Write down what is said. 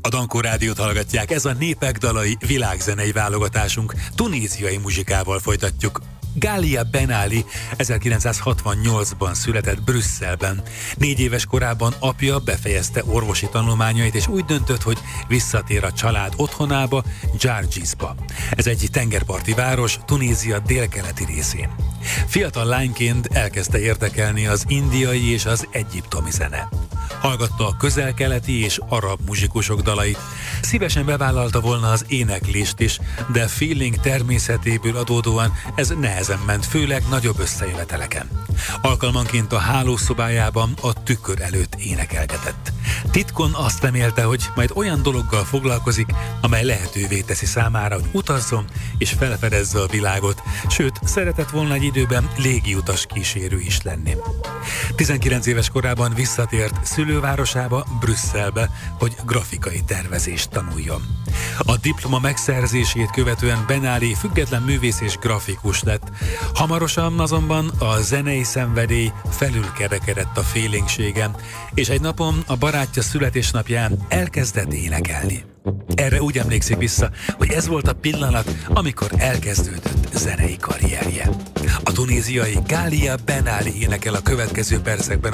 A Dankó Rádiót hallgatják, ez a Népek dalai világzenei válogatásunk. Tunéziai muzsikával folytatjuk. Gália Ben Ali 1968-ban született Brüsszelben. 4 éves korában apja befejezte orvosi tanulmányait, és úgy döntött, hogy visszatér a család otthonába, Gyargyisba. Ez egy tengerparti város Tunézia délkeleti részén. Fiatal lányként elkezdte érdekelni az indiai és az egyiptomi zene. Hallgatta a közel-keleti és arab muzsikusok dalait. Szívesen bevállalta volna az éneklést is, de a feeling természetéből adódóan ez nehezen ment, főleg nagyobb összejöveteleken. Alkalmanként a hálószobájában a tükör előtt énekelgetett. Titkon azt remélte, hogy majd olyan dologgal foglalkozik, amely lehetővé teszi számára, hogy utazzon és felfedezze a világot, sőt, szeretett volna egy időben légiutas kísérő is lenni. 19 éves korában visszatért szülővárosába, Brüsszelbe, hogy grafikai tervezést tanuljon. A diploma megszerzését követően Ben Ali független művész és grafikus lett. Hamarosan azonban a zenei szenvedély felülkerekedett a félénkségen, és egy napon a barátja születésnapján elkezdett énekelni. Erre úgy emlékszik vissza, hogy ez volt a pillanat, amikor elkezdődött zenei karrierje. A tunéziai Gália Ben Ali énekel a következő percekben